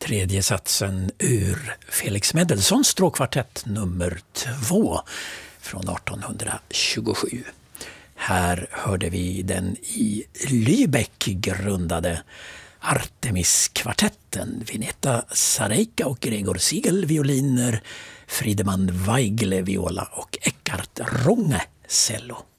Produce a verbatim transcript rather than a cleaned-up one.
Tredje satsen ur Felix Mendelssohns stråkkvartett nummer två från artonhundratjugosju. Här hörde vi den i Lübeck grundade Artemis-kvartetten. Vineta Sareika och Gregor Siegel violiner, Friedemann Weigle viola och Eckhart Runge cello.